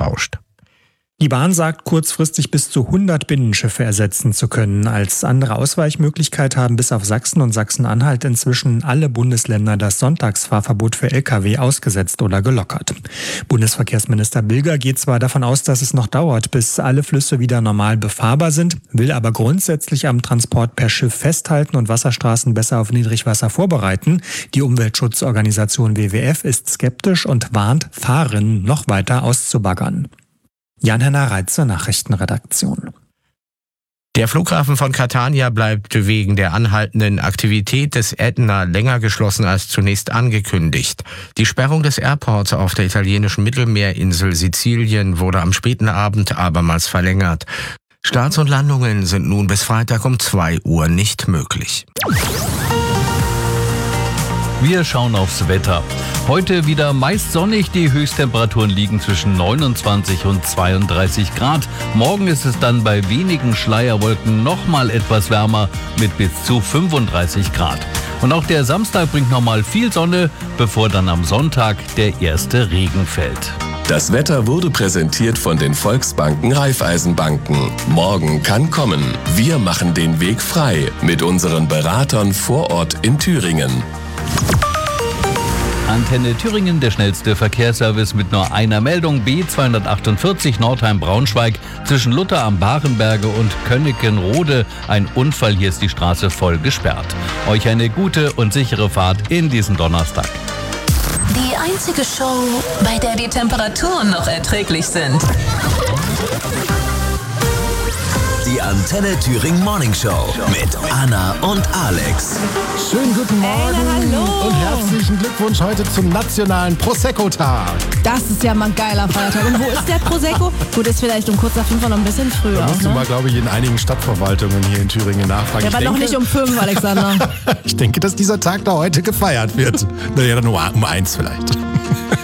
ausgetauscht. Die Bahn sagt, kurzfristig bis zu 100 Binnenschiffe ersetzen zu können. Als andere Ausweichmöglichkeit haben bis auf Sachsen und Sachsen-Anhalt inzwischen alle Bundesländer das Sonntagsfahrverbot für Lkw ausgesetzt oder gelockert. Bundesverkehrsminister Bilger geht zwar davon aus, dass es noch dauert, bis alle Flüsse wieder normal befahrbar sind, will aber grundsätzlich am Transport per Schiff festhalten und Wasserstraßen besser auf Niedrigwasser vorbereiten. Die Umweltschutzorganisation WWF ist skeptisch und warnt, Fahrerinnen noch weiter auszubaggern. Jan-Henner Reitze, Nachrichtenredaktion. Der Flughafen von Catania bleibt wegen der anhaltenden Aktivität des Ätna länger geschlossen als zunächst angekündigt. Die Sperrung des Airports auf der italienischen Mittelmeerinsel Sizilien wurde am späten Abend abermals verlängert. Starts und Landungen sind nun bis Freitag um 2 Uhr nicht möglich. Wir schauen aufs Wetter. Heute wieder meist sonnig, die Höchsttemperaturen liegen zwischen 29 und 32 Grad. Morgen ist es dann bei wenigen Schleierwolken nochmal etwas wärmer mit bis zu 35 Grad. Und auch der Samstag bringt nochmal viel Sonne, bevor dann am Sonntag der erste Regen fällt. Das Wetter wurde präsentiert von den Volksbanken Raiffeisenbanken. Morgen kann kommen. Wir machen den Weg frei mit unseren Beratern vor Ort in Thüringen. Antenne Thüringen, der schnellste Verkehrsservice mit nur einer Meldung. B248 Nordheim-Braunschweig zwischen Lutter am Barenberge und Königenrode. Ein Unfall, hier ist die Straße voll gesperrt. Euch eine gute und sichere Fahrt in diesen Donnerstag. Die einzige Show, bei der die Temperaturen noch erträglich sind. Die Antenne Thüringen Morning Show mit Anna und Alex. Schönen guten Morgen hallo. und herzlichen Glückwunsch heute zum nationalen Prosecco-Tag. Das ist ja mal ein geiler Feiertag. Und wo ist der Prosecco? Gut, ist vielleicht um kurz nach 5 Uhr noch ein bisschen früher. Da musst du mal, glaube ich, in einigen Stadtverwaltungen hier in Thüringen nachfragen. Ja, aber noch nicht um 5, Alexander. Ich denke, dass dieser Tag da heute gefeiert wird. Naja, nur um 1 vielleicht.